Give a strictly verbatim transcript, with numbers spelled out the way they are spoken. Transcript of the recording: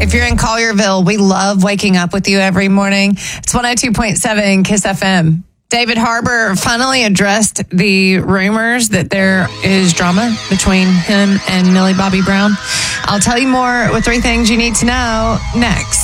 If you're in Collierville, we love waking up with you every morning. It's one oh two point seven Kiss F M. David Harbour finally addressed the rumors that there is drama between him and Millie Bobby Brown. I'll tell you more with three things you need to know next.